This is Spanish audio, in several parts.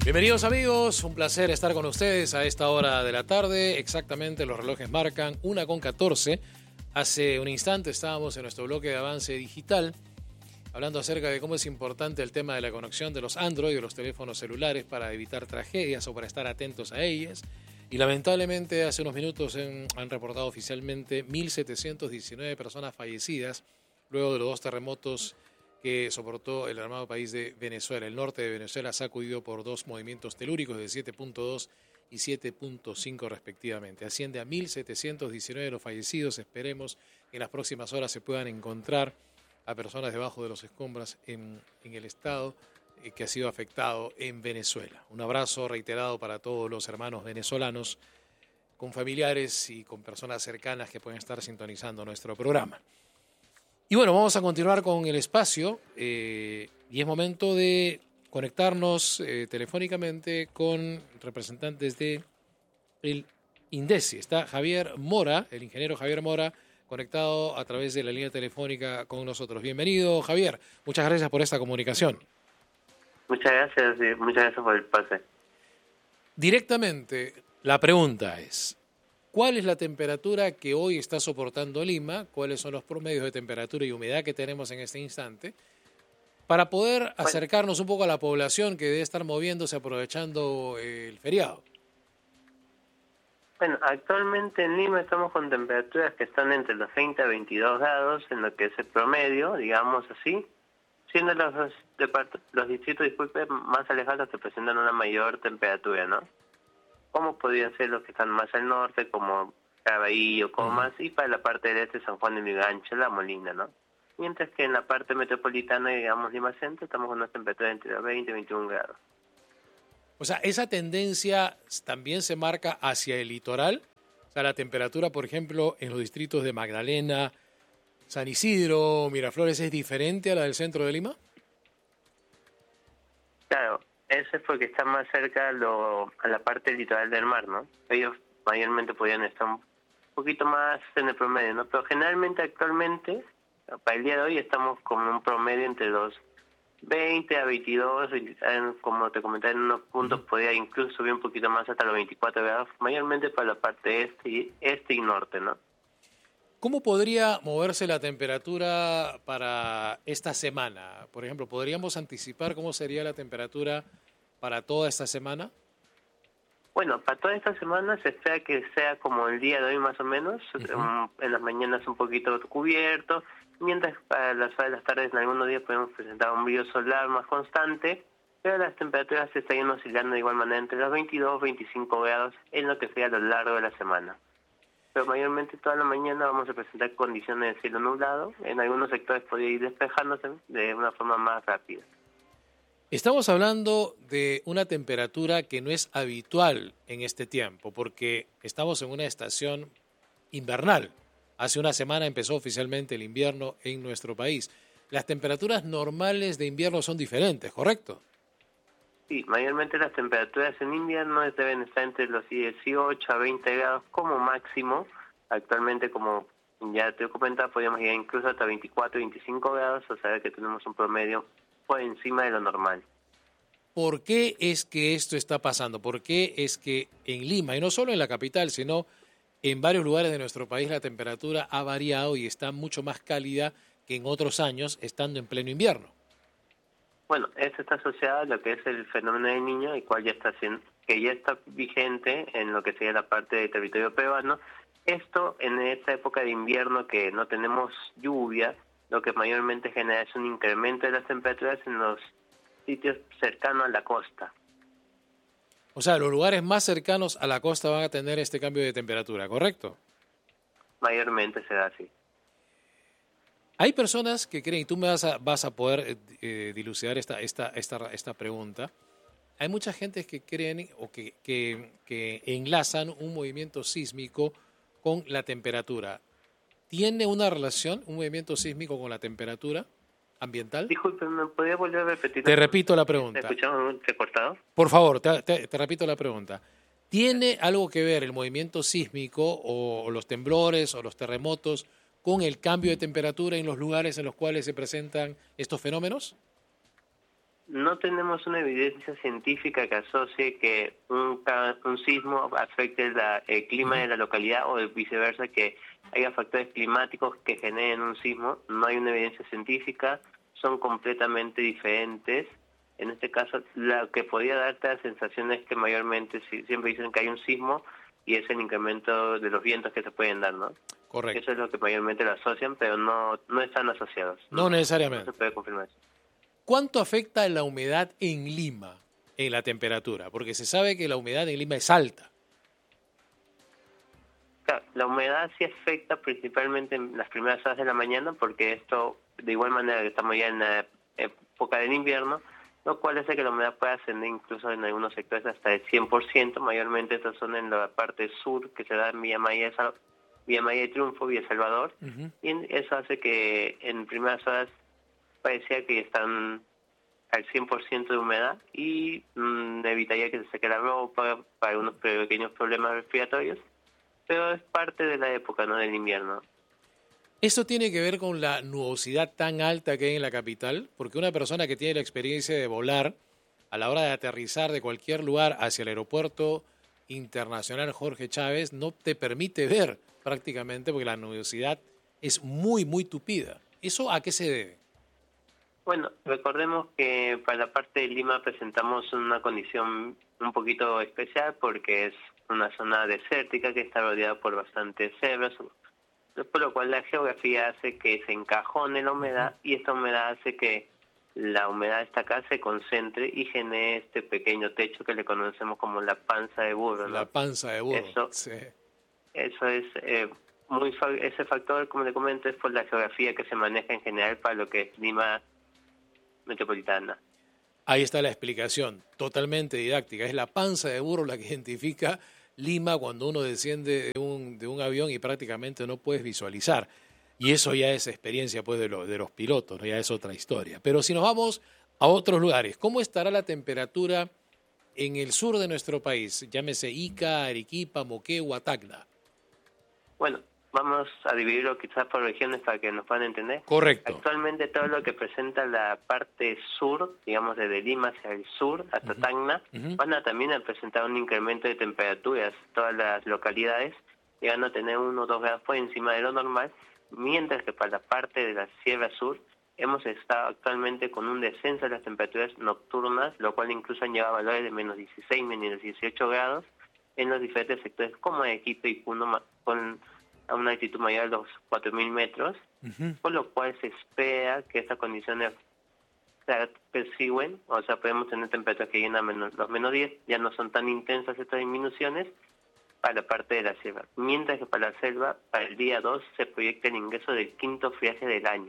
Bienvenidos amigos, un placer estar con ustedes a esta hora de la tarde. Exactamente los relojes marcan 1:14. Hace un instante estábamos en nuestro bloque de avance digital hablando acerca de cómo es importante el tema de la conexión de los Android, de los teléfonos celulares para evitar tragedias o para estar atentos a ellas. Y lamentablemente hace unos minutos han reportado oficialmente 1.719 personas fallecidas luego de los dos terremotos que soportó el hermano país de Venezuela. El norte de Venezuela sacudido por dos movimientos telúricos de 7.2 y 7.5 respectivamente. Asciende a 1.719 los fallecidos. Esperemos que en las próximas horas se puedan encontrar a personas debajo de los escombros en el estado que ha sido afectado en Venezuela. Un abrazo reiterado para todos los hermanos venezolanos con familiares y con personas cercanas que pueden estar sintonizando nuestro programa. Y bueno, vamos a continuar con el espacio y es momento de conectarnos telefónicamente con representantes de el INDECI. Está Javier Mora, el ingeniero Javier Mora, conectado a través de la línea telefónica con nosotros. Bienvenido, Javier. Muchas gracias por esta comunicación. Muchas gracias por el pase. Directamente, la pregunta es, ¿cuál es la temperatura que hoy está soportando Lima? ¿Cuáles son los promedios de temperatura y humedad que tenemos en este instante? Para poder acercarnos un poco a la población que debe estar moviéndose aprovechando el feriado. Bueno, actualmente en Lima estamos con temperaturas que están entre los 20 a 22 grados en lo que es el promedio, digamos así, siendo los distritos, más alejados que presentan una mayor temperatura, ¿no? Como podrían ser los que están más al norte, como Caraballo, Comas, y para la parte del este, San Juan de Lurigancho, La Molina, ¿no? Mientras que en la parte metropolitana, digamos, Lima Centro, estamos con una temperatura entre los 20 y 21 grados. O sea, ¿esa tendencia también se marca hacia el litoral? O sea, la temperatura, por ejemplo, en los distritos de Magdalena, San Isidro, Miraflores, ¿es diferente a la del centro de Lima? Claro, eso es porque está más cerca a la parte litoral del mar, ¿no? Ellos mayormente podrían estar un poquito más en el promedio, ¿no? Pero generalmente, actualmente, para el día de hoy, estamos con un promedio entre los 20 a 22, como te comenté, en unos puntos podría incluso subir un poquito más hasta los 24 grados, mayormente para la parte este y norte, ¿no? ¿Cómo podría moverse la temperatura para esta semana? Por ejemplo, ¿podríamos anticipar cómo sería la temperatura para toda esta semana? Bueno, para toda esta semana se espera que sea como el día de hoy más o menos, en las mañanas un poquito cubierto, mientras para las horas de las tardes en algunos días podemos presentar un brillo solar más constante, pero las temperaturas se estarían oscilando de igual manera entre los 22 y 25 grados en lo que sea a lo largo de la semana. Pero mayormente toda la mañana vamos a presentar condiciones de cielo nublado, en algunos sectores podría ir despejándose de una forma más rápida. Estamos hablando de una temperatura que no es habitual en este tiempo, porque estamos en una estación invernal. Hace una semana empezó oficialmente el invierno en nuestro país. Las temperaturas normales de invierno son diferentes, ¿correcto? Sí, mayormente las temperaturas en invierno deben estar entre los 18 a 20 grados como máximo. Actualmente, como ya te he comentado, podríamos llegar incluso hasta 24 y 25 grados, o sea que tenemos un promedio por encima de lo normal. ¿Por qué es que esto está pasando? ¿Por qué es que en Lima, y no solo en la capital, sino en varios lugares de nuestro país, la temperatura ha variado y está mucho más cálida que en otros años, estando en pleno invierno? Bueno, esto está asociado a lo que es el fenómeno del Niño, el cual ya está vigente en lo que sería la parte del territorio peruano. Esto en esta época de invierno que no tenemos lluvia, lo que mayormente genera es un incremento de las temperaturas en los sitios cercanos a la costa. O sea, los lugares más cercanos a la costa van a tener este cambio de temperatura, ¿correcto? Mayormente será así. Hay personas que creen, y tú me vas a poder dilucidar esta pregunta. Hay mucha gente que creen o que enlazan un movimiento sísmico con la temperatura. ¿Tiene una relación un movimiento sísmico con la temperatura ambiental? Disculpe, ¿me podría volver a repetir? Te repito la pregunta. ¿Te escuchamos recortado? Por favor, te repito la pregunta. ¿Tiene algo que ver el movimiento sísmico o los temblores o los terremotos con el cambio de temperatura en los lugares en los cuales se presentan estos fenómenos? no tenemos una evidencia científica que asocie que un sismo afecte el clima de la localidad o viceversa, que haya factores climáticos que generen un sismo. No hay una evidencia científica, son completamente diferentes. En este caso, lo que podría darte la sensación es que mayormente siempre dicen que hay un sismo y es el incremento de los vientos que se pueden dar, ¿no? Correcto. Eso es lo que mayormente lo asocian, pero no están asociados. No necesariamente. No se puede confirmar eso. ¿Cuánto afecta la humedad en Lima en la temperatura? Porque se sabe que la humedad en Lima es alta. Claro, la humedad sí afecta principalmente en las primeras horas de la mañana, porque esto, de igual manera que estamos ya en la época del invierno, lo cual hace que la humedad pueda ascender incluso en algunos sectores hasta el 100%, mayormente estas son en la parte sur, que se da en Villa María de Triunfo, Villa Salvador, y eso hace que en primeras horas parecía que están al 100% de humedad y evitaría que se seque la ropa para algunos pequeños problemas respiratorios, pero es parte de la época, ¿no?, del invierno. ¿Esto tiene que ver con la nubosidad tan alta que hay en la capital? Porque una persona que tiene la experiencia de volar, a la hora de aterrizar de cualquier lugar hacia el aeropuerto internacional Jorge Chávez, no te permite ver prácticamente porque la nubosidad es muy, muy tupida. ¿Eso a qué se debe? Bueno, recordemos que para la parte de Lima presentamos una condición un poquito especial porque es una zona desértica que está rodeada por bastantes selvas, por lo cual la geografía hace que se encajone la humedad y esta humedad hace que la humedad de esta casa se concentre y genere este pequeño techo que le conocemos como la panza de burro, ¿no? La panza de burro. Eso es ese factor, como le comento, es por la geografía que se maneja en general para lo que es Lima metropolitana. Ahí está la explicación, totalmente didáctica. Es la panza de burro la que identifica Lima cuando uno desciende de un avión y prácticamente no puedes visualizar. Y eso ya es experiencia pues de los pilotos, ¿no? Ya es otra historia. Pero si nos vamos a otros lugares, ¿cómo estará la temperatura en el sur de nuestro país? Llámese Ica, Arequipa, Moquegua, Tacna. Bueno, vamos a dividirlo quizás por regiones para que nos puedan entender. Correcto. Actualmente todo lo que presenta la parte sur, digamos desde Lima hacia el sur hasta Tacna, van a también a presentar un incremento de temperaturas. Todas las localidades llegan a tener 1 o 2 grados por encima de lo normal, mientras que para la parte de la Sierra Sur hemos estado actualmente con un descenso de las temperaturas nocturnas, lo cual incluso han llegado a valores de menos 16, menos 18 grados en los diferentes sectores como Arequipa y Puno, con a una altitud mayor de los 4.000 metros, por lo cual se espera que estas condiciones se persiguen, o sea, podemos tener temperaturas que llegan a los menos 10, ya no son tan intensas estas disminuciones para la parte de la sierra, mientras que para la selva, para el día 2, se proyecta el ingreso del quinto friaje del año.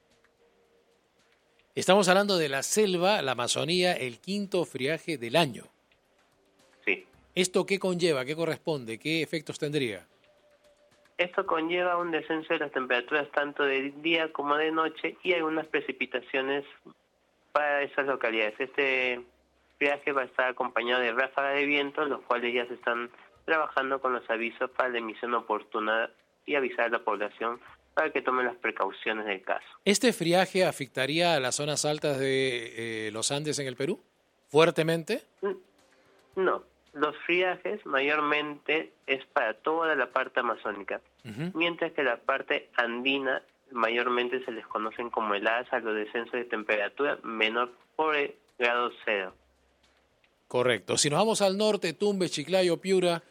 Estamos hablando de la selva, la Amazonía, el quinto friaje del año. Sí. ¿Esto qué conlleva, qué corresponde, qué efectos tendría? Esto conlleva un descenso de las temperaturas tanto de día como de noche y algunas precipitaciones para esas localidades. Este friaje va a estar acompañado de ráfagas de viento, los cuales ya se están trabajando con los avisos para la emisión oportuna y avisar a la población para que tomen las precauciones del caso. ¿Este friaje afectaría a las zonas altas de los Andes en el Perú fuertemente? No. Los friajes mayormente es para toda la parte amazónica, mientras que la parte andina mayormente se les conocen como heladas a los descensos de temperatura menor por el grado cero. Correcto. Si nos vamos al norte, Tumbes, Chiclayo, Piura.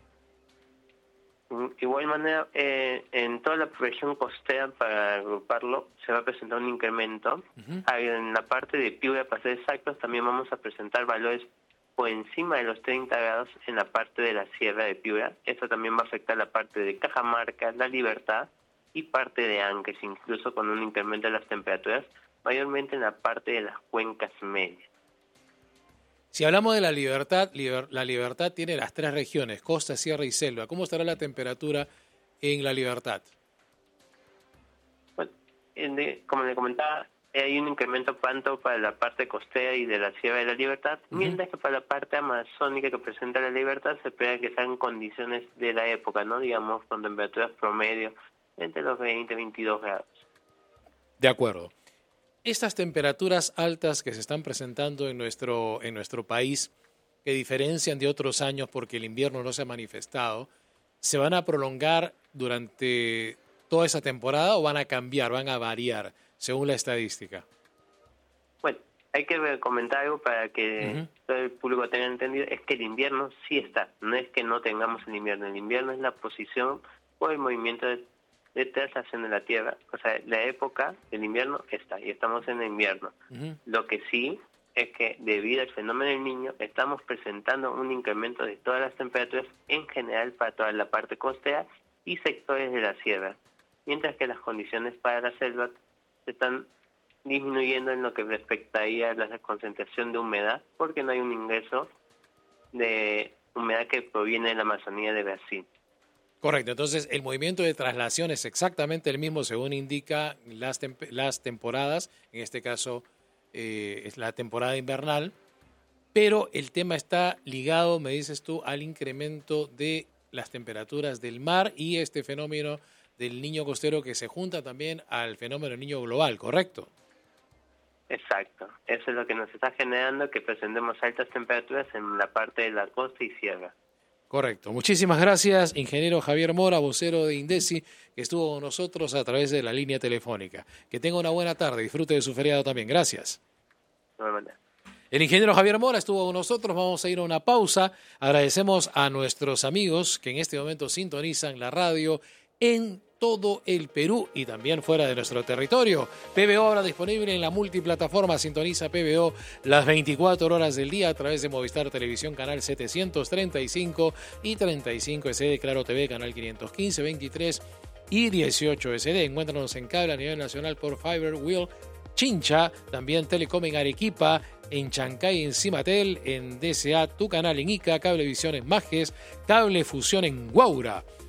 Igual manera, en toda la región costera, para agruparlo, se va a presentar un incremento. En la parte de Piura, para ser exactos, también vamos a presentar valores por encima de los 30 grados en la parte de la Sierra de Piura. Esto también va a afectar la parte de Cajamarca, La Libertad y parte de Ancash, incluso con un incremento de las temperaturas, mayormente en la parte de las cuencas medias. Si hablamos de la Libertad tiene las 3 regiones, costa, sierra y selva. ¿Cómo estará la temperatura en la Libertad? Bueno, como le comentaba, hay un incremento tanto para la parte costera y de la Sierra de la Libertad, mientras que para la parte amazónica que presenta la Libertad se espera que sean condiciones de la época, ¿no? Digamos, con temperaturas promedio entre los 20 y 22 grados. De acuerdo. Estas temperaturas altas que se están presentando en nuestro país, que diferencian de otros años porque el invierno no se ha manifestado, ¿se van a prolongar durante toda esa temporada o van a cambiar, van a variar según la estadística? Bueno, hay que comentar algo para que todo el público tenga entendido, es que el invierno sí está, no es que no tengamos el invierno es la posición o el movimiento de traslación de la Tierra, o sea, la época del invierno está, y estamos en el invierno. Lo que sí es que debido al fenómeno del Niño estamos presentando un incremento de todas las temperaturas en general para toda la parte costera y sectores de la sierra, mientras que las condiciones para la selva se están disminuyendo en lo que respectaría a la concentración de humedad, porque no hay un ingreso de humedad que proviene de la Amazonía de Brasil. Correcto, entonces el movimiento de traslación es exactamente el mismo según indica las temporadas, en este caso es la temporada invernal, pero el tema está ligado, me dices tú, al incremento de las temperaturas del mar y este fenómeno del niño costero que se junta también al fenómeno del niño global, ¿correcto? Exacto, eso es lo que nos está generando que presentemos altas temperaturas en la parte de la costa y sierra. Correcto. Muchísimas gracias, ingeniero Javier Mora, vocero de INDECI, que estuvo con nosotros a través de la línea telefónica. Que tenga una buena tarde, disfrute de su feriado también. Gracias. El ingeniero Javier Mora estuvo con nosotros, vamos a ir a una pausa. Agradecemos a nuestros amigos que en este momento sintonizan la radio en todo el Perú y también fuera de nuestro territorio. PBO ahora disponible en la multiplataforma. Sintoniza PBO las 24 horas del día a través de Movistar Televisión, canal 735 y 35 SD, Claro TV, canal 515, 23 y 18 SD. Encuéntranos en cable a nivel nacional por Fiber Wheel Chincha, también Telecom en Arequipa, en Chancay, en Cimatel, en DSA, tu canal en Ica, Cablevisión en Majes, Cable Fusión en Guaura.